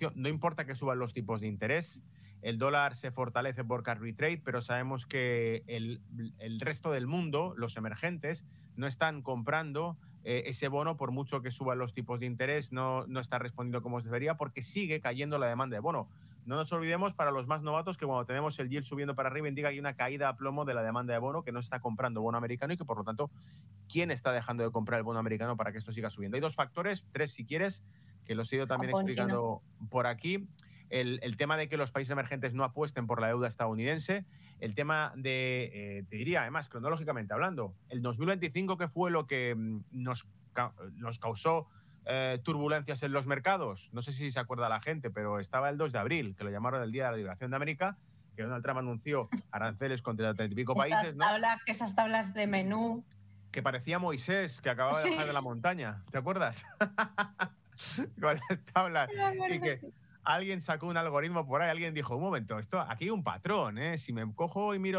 reducción. No importa que suban los tipos de interés, el dólar se fortalece por carry trade, pero sabemos que el resto del mundo, los emergentes, no están comprando ese bono por mucho que suban los tipos de interés, no está respondiendo como se debería porque sigue cayendo la demanda de bono. No nos olvidemos para los más novatos que cuando tenemos el yield subiendo para arriba indica que hay una caída a plomo de la demanda de bono, que no se está comprando bono americano y que por lo tanto, ¿quién está dejando de comprar el bono americano para que esto siga subiendo? Hay dos factores, tres si quieres, que los he ido también Japón, explicando por aquí. El tema de que los países emergentes no apuesten por la deuda estadounidense, el tema de, te diría, además, cronológicamente hablando, el 2025, que fue lo que nos causó turbulencias en los mercados. No sé si se acuerda la gente, pero estaba el 2 de abril, que lo llamaron el Día de la Liberación de América, que Donald Trump anunció aranceles contra 30 y pico países, ¿no? Esas tablas de menú. Que parecía Moisés, que acababa de bajar de la montaña. ¿Te acuerdas? Con las tablas. Y que alguien sacó un algoritmo por ahí, alguien dijo, un momento, esto aquí hay un patrón, ¿eh? Si me cojo y miro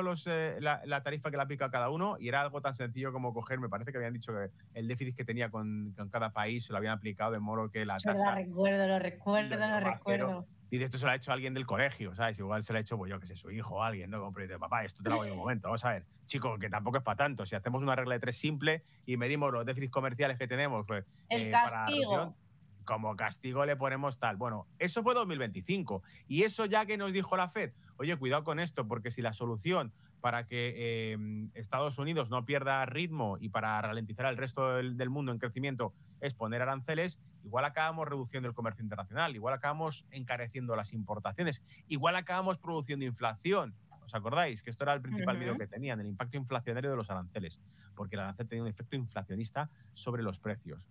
la tarifa que le aplica a cada uno, y era algo tan sencillo como coger, me parece que habían dicho que el déficit que tenía con cada país se lo habían aplicado de modo que la tasa... Lo recuerdo. Y de esto se lo ha hecho alguien del colegio, ¿sabes? Igual se lo ha hecho, pues yo que sé, su hijo o alguien, ¿no? Como dice, papá, esto te lo hago en un momento, vamos a ver. Chico, que tampoco es para tanto. Si hacemos una regla de tres simple y medimos los déficits comerciales que tenemos, pues... El castigo. Como castigo le ponemos tal. Bueno, eso fue 2025. Y eso ya que nos dijo la Fed, oye, cuidado con esto, porque si la solución para que Estados Unidos no pierda ritmo y para ralentizar al resto del mundo en crecimiento es poner aranceles, igual acabamos reduciendo el comercio internacional, igual acabamos encareciendo las importaciones, igual acabamos produciendo inflación. ¿Os acordáis? Que esto era el principal miedo que tenían, el impacto inflacionario de los aranceles, porque el arancel tenía un efecto inflacionista sobre los precios.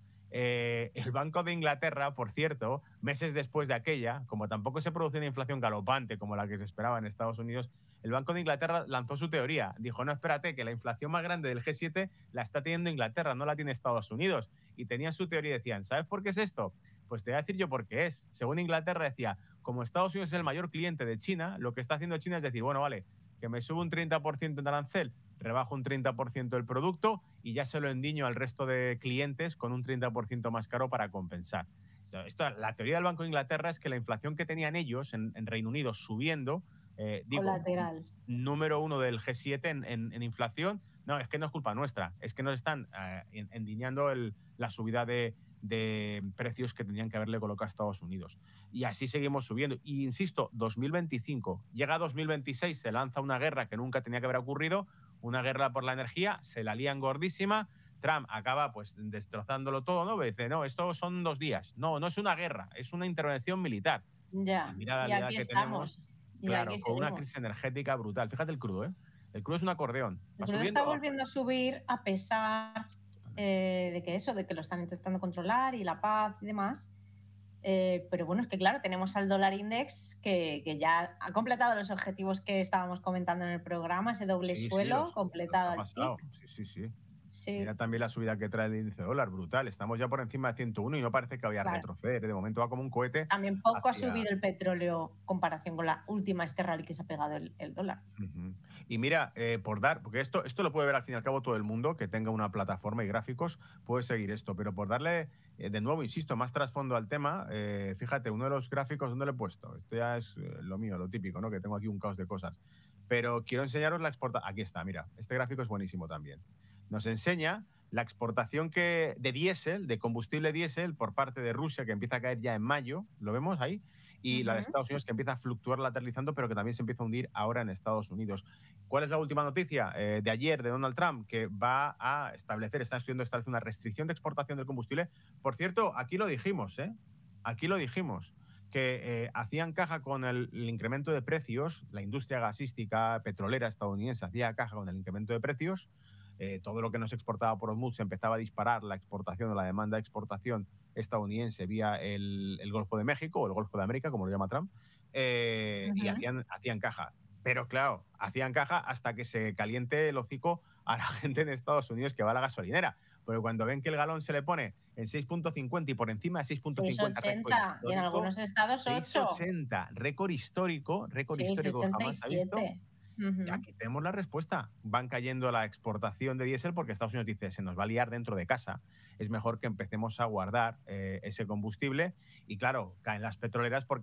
El Banco de Inglaterra, por cierto, meses después de aquella, como tampoco se produce una inflación galopante como la que se esperaba en Estados Unidos, el Banco de Inglaterra lanzó su teoría. Dijo, no, espérate, que la inflación más grande del G7 la está teniendo Inglaterra, no la tiene Estados Unidos. Y tenían su teoría y decían, ¿sabes por qué es esto? Pues te voy a decir yo por qué es. Según Inglaterra decía, como Estados Unidos es el mayor cliente de China, lo que está haciendo China es decir, bueno, vale, que me sube un 30% en arancel, rebajo un 30% el producto y ya se lo endiño al resto de clientes con un 30% más caro para compensar. La teoría del Banco de Inglaterra es que la inflación que tenían ellos en Reino Unido subiendo, colateral. Número uno del G7 en inflación, no, es que no es culpa nuestra, es que nos están endiñando la subida de precios que tenían que haberle colocado a Estados Unidos. Y así seguimos subiendo. Y insisto, 2025, llega 2026, se lanza una guerra que nunca tenía que haber ocurrido, una guerra por la energía, se la lían gordísima, Trump acaba pues destrozándolo todo, ¿no? Dice, no, esto son 2 días. No, no es una guerra, es una intervención militar. Ya, y mira la y realidad aquí que estamos. tenemos, Y claro, aquí con una seguimos. crisis energética brutal. Fíjate el crudo, ¿eh? El crudo es un acordeón. El crudo está volviendo a subir a pesar de que lo están intentando controlar y la paz y demás. Pero bueno, es que claro, tenemos al dólar index que ya ha completado los objetivos que estábamos comentando en el programa, ese doble suelo completado al pic. Sí. Sí. Mira también la subida que trae el índice dólar, brutal. Estamos ya por encima de 101 y no parece que vaya a retroceder. De momento va como un cohete. También poco ha subido el petróleo en comparación con la última rally que se ha pegado el dólar. Y mira, porque esto lo puede ver al fin y al cabo todo el mundo que tenga una plataforma y gráficos, puede seguir esto, pero por darle, de nuevo, insisto, más trasfondo al tema, fíjate, uno de los gráficos, ¿dónde lo he puesto? Esto ya es lo mío, lo típico, ¿no? Que tengo aquí un caos de cosas. Pero quiero enseñaros la exportación. Aquí está, mira, este gráfico es buenísimo también. Nos enseña la exportación de diésel, de combustible diésel por parte de Rusia, que empieza a caer ya en mayo, ¿lo vemos ahí? Y la de Estados Unidos, que empieza a fluctuar lateralizando, pero que también se empieza a hundir ahora en Estados Unidos. ¿Cuál es la última noticia de ayer de Donald Trump? Que va a está estudiando establecer una restricción de exportación del combustible. Por cierto, aquí lo dijimos, Aquí lo dijimos, que hacían caja con el incremento de precios, la industria gasística petrolera estadounidense hacía caja con el incremento de precios, todo lo que no se exportaba por Hormuz se empezaba a disparar la exportación o la demanda de exportación estadounidense vía el Golfo de México o el Golfo de América, como lo llama Trump, y hacían caja. Pero claro, hacían caja hasta que se caliente el hocico a la gente en Estados Unidos que va a la gasolinera. Porque cuando ven que el galón se le pone en 6.50 y por encima de 6.50, 6.80 y en algunos estados 8. 6.80, récord histórico jamás ha visto. Y aquí tenemos la respuesta. Van cayendo la exportación de diésel porque Estados Unidos dice, se nos va a liar dentro de casa. Es mejor que empecemos a guardar ese combustible. Y claro, caen las petroleras porque